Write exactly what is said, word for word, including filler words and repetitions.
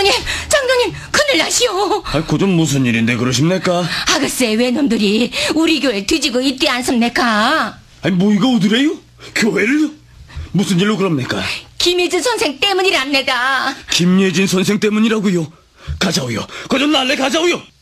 장로님, 장로님, 큰일 나시오. 아, 그좀 무슨 일인데 그러십니까? 아그새 외놈들이 우리 교회 뒤지고 있대 않습니까? 아니, 뭐 이거 어디래요? 교회를요? 무슨 일로 그럽니까? 김예진 선생 때문이랍니다. 김예진 선생 때문이라고요? 가자오요. 그좀 날래 가자오요.